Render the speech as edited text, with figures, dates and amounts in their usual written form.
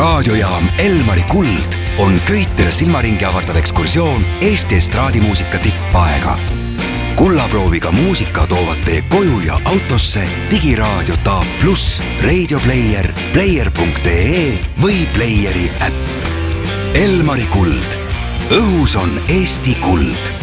raadiojaam Elmari Kuld on köitele silmaringi avardav ekskursioon Eesti estraadimuusika tippaega. Kullaprooviga muusika toovad teie koju ja autosse digiraadio Taab Plus, Radio Player, player.ee või Playeri äpp. Elmari Kuld. Õhus on Eesti kuld.